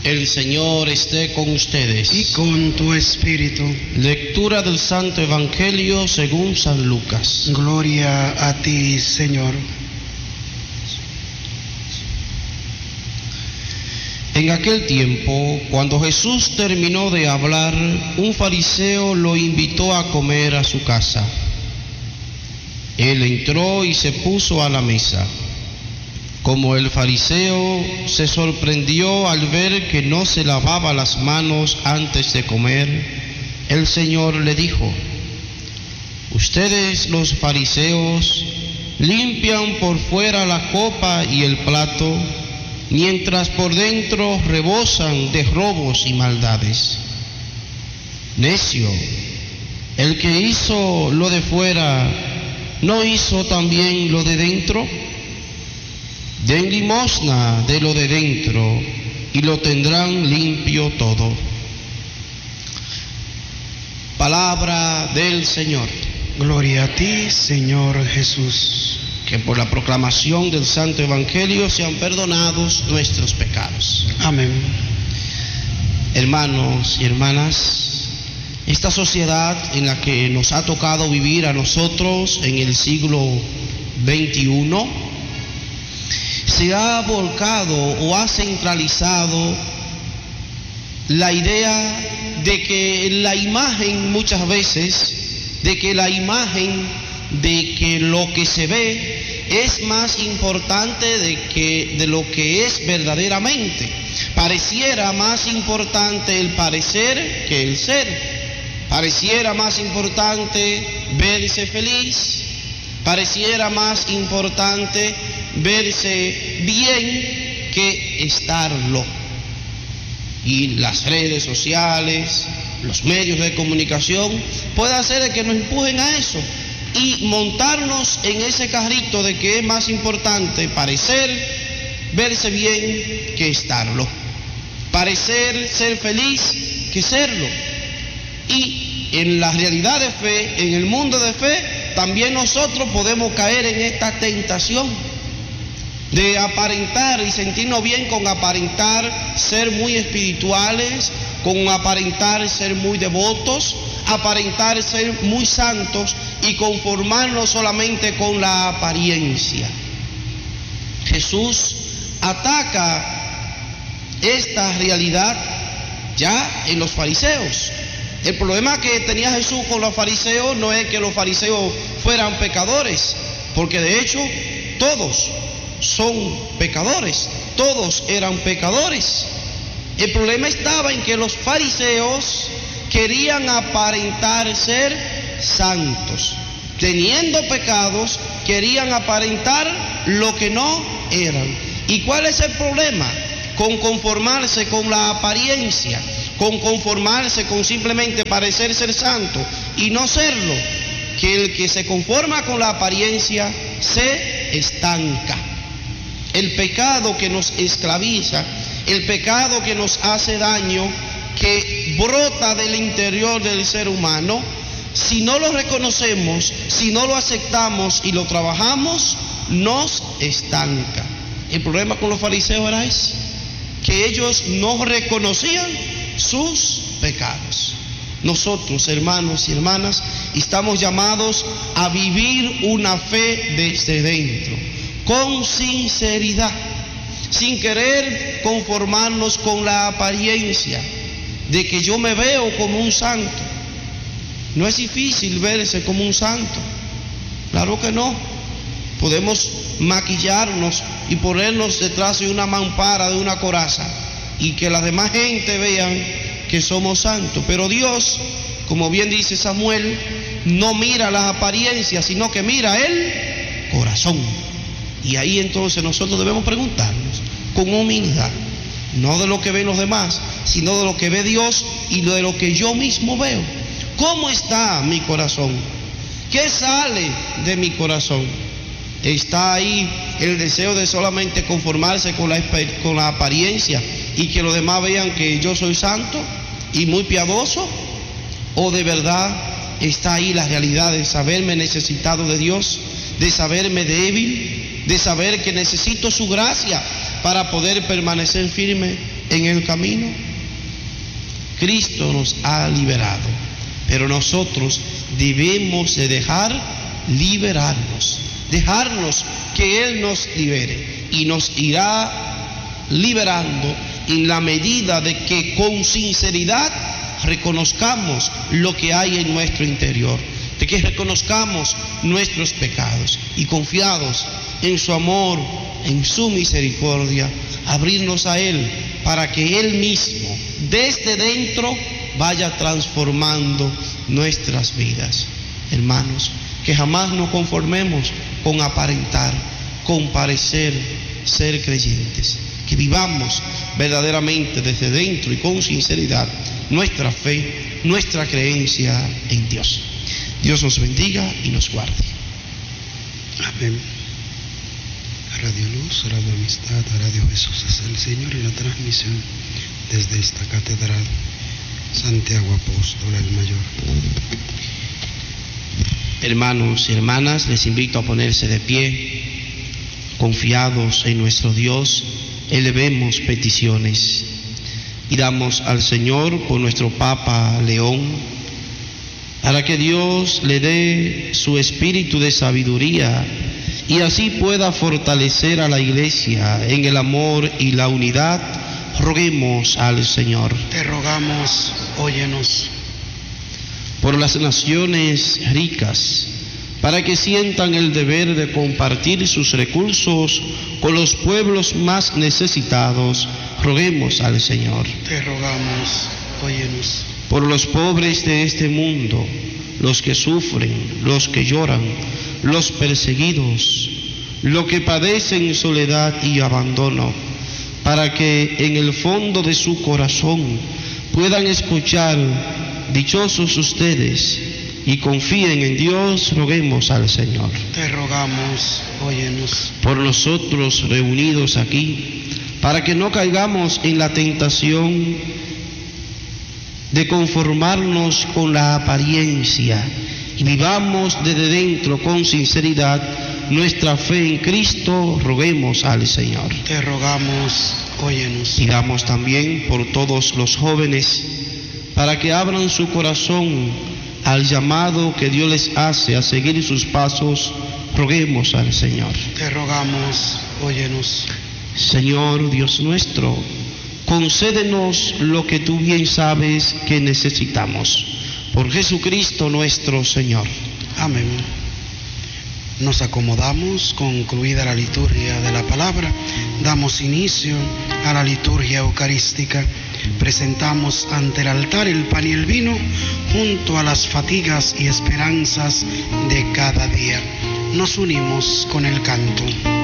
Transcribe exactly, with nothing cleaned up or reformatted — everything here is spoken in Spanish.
El Señor esté con ustedes. Y con tu espíritu. Lectura del Santo Evangelio según San Lucas. Gloria a ti, Señor. En aquel tiempo, cuando Jesús terminó de hablar, un fariseo lo invitó a comer a su casa. Él entró y se puso a la mesa. Como el fariseo se sorprendió al ver que no se lavaba las manos antes de comer, el Señor le dijo: ustedes los fariseos limpian por fuera la copa y el plato, mientras por dentro rebosan de robos y maldades. Necio, el que hizo lo de fuera, ¿no hizo también lo de dentro? Den limosna de lo de dentro y lo tendrán limpio todo. Palabra del Señor. Gloria a ti, Señor Jesús. Que por la proclamación del Santo Evangelio sean perdonados nuestros pecados. Amén. Hermanos y hermanas, esta sociedad en la que nos ha tocado vivir a nosotros en el siglo veintiuno, se ha volcado o ha centralizado la idea de que la imagen muchas veces, de que la imagen, de que lo que se ve es más importante de, que, de lo que es verdaderamente. Pareciera más importante el parecer que el ser. Pareciera más importante verse feliz. Pareciera más importante verse bien que estarlo. Y las redes sociales, los medios de comunicación, puede hacer que nos empujen a eso y montarnos en ese carrito de que es más importante parecer, verse bien que estarlo. Parecer ser feliz que serlo. Y en la realidad de fe, en el mundo de fe, también nosotros podemos caer en esta tentación de aparentar y sentirnos bien con aparentar ser muy espirituales, con aparentar ser muy devotos, aparentar ser muy santos y conformarnos solamente con la apariencia. Jesús ataca esta realidad ya en los fariseos. El problema que tenía Jesús con los fariseos no es que los fariseos fueran pecadores, porque de hecho todos son pecadores, todos eran pecadores. El problema estaba en que los fariseos querían aparentar ser santos. Teniendo pecados, querían aparentar lo que no eran. ¿Y cuál es el problema? Con conformarse con la apariencia, con conformarse con simplemente parecer ser santo y no serlo, que el que se conforma con la apariencia se estanca. El pecado que nos esclaviza, el pecado que nos hace daño, que brota del interior del ser humano, si no lo reconocemos, si no lo aceptamos y lo trabajamos, nos estanca. El problema con los fariseos era ese, que ellos no reconocían sus pecados. Nosotros, hermanos y hermanas, estamos llamados a vivir una fe desde dentro, con sinceridad, sin querer conformarnos con la apariencia de que yo me veo como un santo. No es difícil verse como un santo, claro que no. Podemos maquillarnos y ponernos detrás de una mampara, de una coraza, y que la demás gente vean que somos santos. Pero Dios, como bien dice Samuel, no mira las apariencias, sino que mira el corazón. Y ahí entonces nosotros debemos preguntarnos con humildad, no de lo que ven los demás, sino de lo que ve Dios y de lo que yo mismo veo. ¿Cómo está mi corazón? ¿Qué sale de mi corazón? ¿Está ahí el deseo de solamente conformarse con la, con la apariencia y que los demás vean que yo soy santo y muy piadoso? ¿O de verdad está ahí la realidad de saberme necesitado de Dios, de saberme débil, de saber que necesito su gracia para poder permanecer firme en el camino? Cristo nos ha liberado, pero nosotros debemos de dejar liberarnos, dejarnos que Él nos libere, y nos irá liberando en la medida de que con sinceridad reconozcamos lo que hay en nuestro interior, de que reconozcamos nuestros pecados y, confiados en su amor, en su misericordia, abrirnos a Él para que Él mismo desde dentro vaya transformando nuestras vidas. Hermanos, que jamás nos conformemos con aparentar, con parecer ser creyentes, que vivamos verdaderamente desde dentro y con sinceridad nuestra fe, nuestra creencia en Dios. Dios nos bendiga y nos guarde. Amén. Radio Luz, Radio Amistad, Radio Jesús es el Señor, y la transmisión desde esta catedral, Santiago Apóstol el Mayor. Hermanos y hermanas, les invito a ponerse de pie, confiados en nuestro Dios, elevemos peticiones. Pidamos al Señor por nuestro Papa León, para que Dios le dé su espíritu de sabiduría y así pueda fortalecer a la Iglesia en el amor y la unidad. Roguemos al Señor. Te rogamos, óyenos. Por las naciones ricas, para que sientan el deber de compartir sus recursos con los pueblos más necesitados, roguemos al Señor. Te rogamos, óyenos. Por los pobres de este mundo, los que sufren, los que lloran, los perseguidos, los que padecen soledad y abandono, para que en el fondo de su corazón puedan escuchar: dichosos ustedes, y confíen en Dios, roguemos al Señor. Te rogamos, óyenos. Por nosotros reunidos aquí, para que no caigamos en la tentación de conformarnos con la apariencia y vivamos desde dentro con sinceridad nuestra fe en Cristo, roguemos al Señor. Te rogamos, óyenos. Pidamos también por todos los jóvenes, para que abran su corazón al llamado que Dios les hace a seguir sus pasos, roguemos al Señor. Te rogamos, óyenos. Señor Dios nuestro, concédenos lo que tú bien sabes que necesitamos. Por Jesucristo nuestro Señor. Amén. Nos acomodamos, concluida la liturgia de la palabra, damos inicio a la liturgia eucarística. Presentamos ante el altar el pan y el vino junto a las fatigas y esperanzas de cada día. Nos unimos con el canto.